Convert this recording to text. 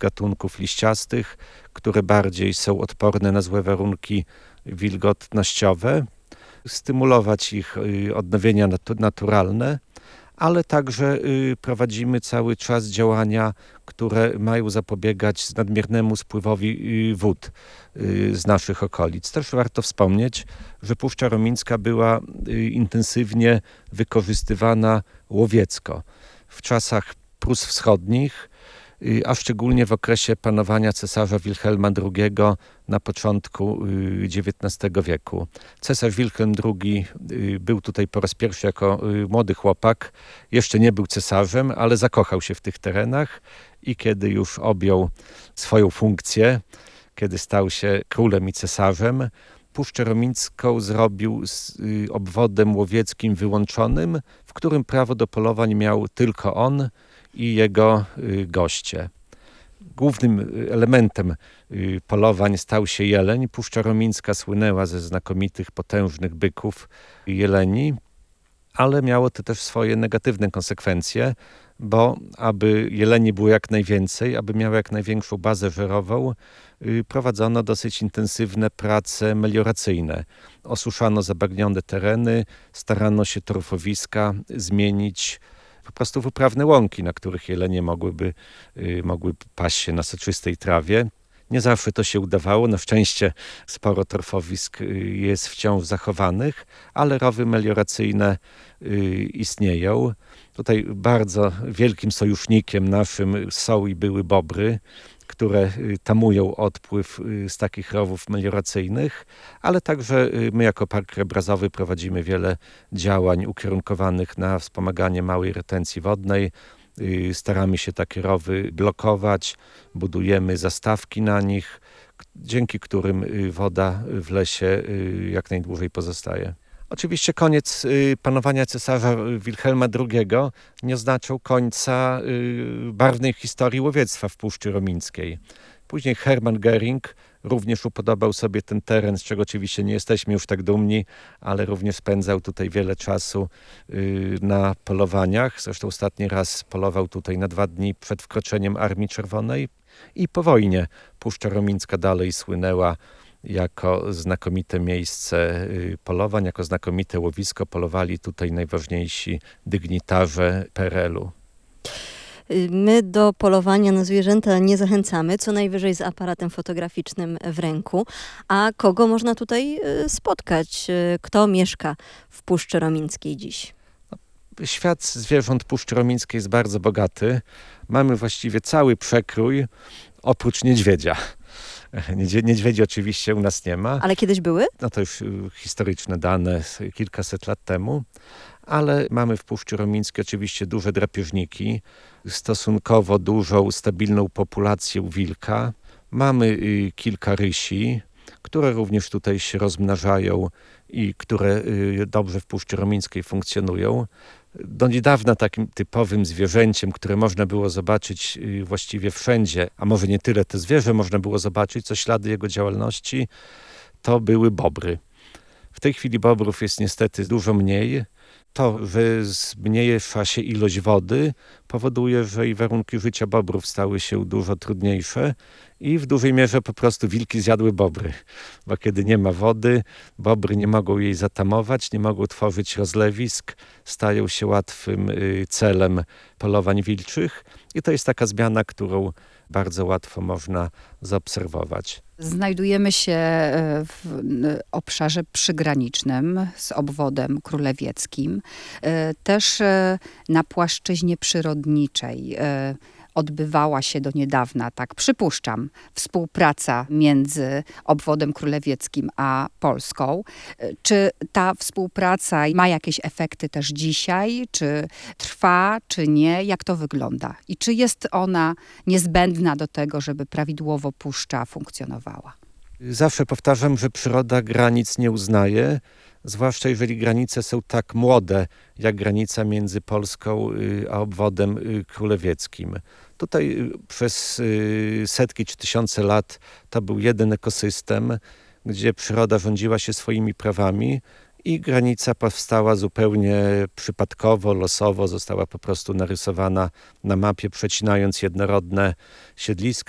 gatunków liściastych, które bardziej są odporne na złe warunki wilgotnościowe, stymulować ich odnowienia naturalne, ale także prowadzimy cały czas działania, które mają zapobiegać nadmiernemu spływowi wód z naszych okolic. Też warto wspomnieć, że Puszcza Romińska była intensywnie wykorzystywana łowiecko w czasach Prus Wschodnich, a szczególnie w okresie panowania cesarza Wilhelma II na początku XIX wieku. Cesarz Wilhelm II był tutaj po raz pierwszy jako młody chłopak. Jeszcze nie był cesarzem, ale zakochał się w tych terenach i kiedy już objął swoją funkcję, kiedy stał się królem i cesarzem, Puszczę Romińską zrobił z obwodem łowieckim wyłączonym, w którym prawo do polowań miał tylko on i jego goście. Głównym elementem polowań stał się jeleń. Puszcza Romińska słynęła ze znakomitych, potężnych byków jeleni, ale miało to też swoje negatywne konsekwencje, bo aby jeleni było jak najwięcej, aby miały jak największą bazę żerową, prowadzono dosyć intensywne prace melioracyjne. Osuszano zabagnione tereny, starano się torfowiska zmienić po prostu w uprawne łąki, na których jelenie mogły paść się na soczystej trawie. Nie zawsze to się udawało. Na szczęście sporo torfowisk jest wciąż zachowanych, ale rowy melioracyjne istnieją. Tutaj bardzo wielkim sojusznikiem naszym są i były bobry, które tamują odpływ z takich rowów melioracyjnych, ale także my jako Park Krajobrazowy prowadzimy wiele działań ukierunkowanych na wspomaganie małej retencji wodnej. Staramy się takie rowy blokować, budujemy zastawki na nich, dzięki którym woda w lesie jak najdłużej pozostaje. Oczywiście koniec panowania cesarza Wilhelma II nie oznaczał końca barwnej historii łowiectwa w Puszczy Romińskiej. Później Hermann Göring również upodobał sobie ten teren, z czego oczywiście nie jesteśmy już tak dumni, ale również spędzał tutaj wiele czasu na polowaniach. Zresztą ostatni raz polował tutaj na 2 dni przed wkroczeniem Armii Czerwonej i po wojnie Puszcza Romińska dalej słynęła jako znakomite miejsce polowań, jako znakomite łowisko. Polowali tutaj najważniejsi dygnitarze PRL-u. My do polowania na zwierzęta nie zachęcamy, co najwyżej z aparatem fotograficznym w ręku. A kogo można tutaj spotkać? Kto mieszka w Puszczy Romińskiej dziś? Świat zwierząt Puszczy Romińskiej jest bardzo bogaty. Mamy właściwie cały przekrój, oprócz niedźwiedzia. Niedźwiedzi oczywiście u nas nie ma. Ale kiedyś były? No to już historyczne dane kilkaset lat temu. Ale mamy w Puszczy Romińskiej oczywiście duże drapieżniki, stosunkowo dużą, stabilną populację wilka. Mamy kilka rysi, które również tutaj się rozmnażają i które dobrze w Puszczy Romińskiej funkcjonują. Do niedawna takim typowym zwierzęciem, które można było zobaczyć właściwie wszędzie, a może nie tyle to zwierzę można było zobaczyć, co ślady jego działalności, to były bobry. W tej chwili bobrów jest niestety dużo mniej. To, że zmniejsza się ilość wody, powoduje, że i warunki życia bobrów stały się dużo trudniejsze i w dużej mierze po prostu wilki zjadły bobry. Bo kiedy nie ma wody, bobry nie mogą jej zatamować, nie mogą tworzyć rozlewisk, stają się łatwym celem polowań wilczych i to jest taka zmiana, którą bardzo łatwo można zaobserwować. Znajdujemy się w obszarze przygranicznym z obwodem królewieckim, też na płaszczyźnie przyrodniczej. Odbywała się do niedawna, tak przypuszczam, współpraca między obwodem królewieckim a Polską. Czy ta współpraca ma jakieś efekty też dzisiaj? Czy trwa, czy nie? Jak to wygląda? I czy jest ona niezbędna do tego, żeby prawidłowo puszcza funkcjonowała? Zawsze powtarzam, że przyroda granic nie uznaje, zwłaszcza jeżeli granice są tak młode, jak granica między Polską a obwodem królewieckim. Tutaj przez setki czy tysiące lat to był jeden ekosystem, gdzie przyroda rządziła się swoimi prawami i granica powstała zupełnie przypadkowo, losowo, została po prostu narysowana na mapie, przecinając jednorodne siedliska.